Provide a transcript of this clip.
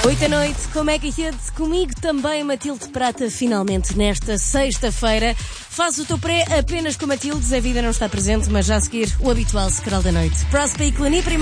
8 da noite, com Mega Hits, comigo também Matilde Prata, finalmente nesta sexta-feira. Faz o teu pré apenas com Matilde, a vida não está presente, mas já a seguir o habitual Scroll da noite. Prosper e Clani,